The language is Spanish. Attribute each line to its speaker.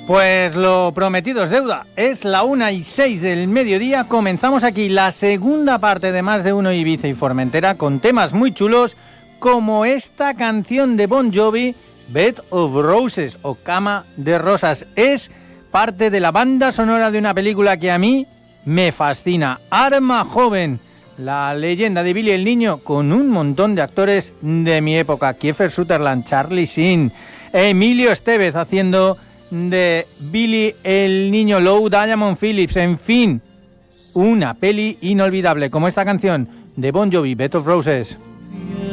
Speaker 1: Pues lo prometido es deuda. Es la 1:06 del mediodía. Comenzamos aquí la segunda parte de Más de Uno Ibiza y Formentera con temas muy chulos como esta canción de Bon Jovi, Bed of Roses o Cama de Rosas. Es parte de la banda sonora de una película que a mí me fascina. Arma Joven, la leyenda de Billy el Niño, con un montón de actores de mi época. Kiefer Sutherland, Charlie Sheen, Emilio Estevez haciendo de Billy el Niño, Lou Diamond Phillips, en fin, una peli inolvidable como esta canción de Bon Jovi, Bed of Roses.